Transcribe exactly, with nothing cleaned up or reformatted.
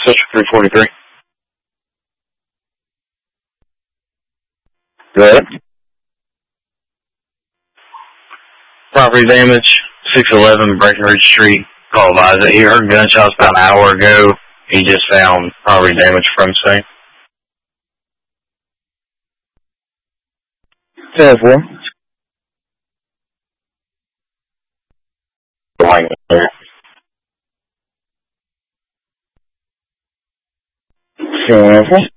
Central three forty-three. Go ahead. Property damage, six eleven Breckenridge Street. Call advisor. He heard gunshots about an hour ago. He just found property damage from scene. ten four. ten four.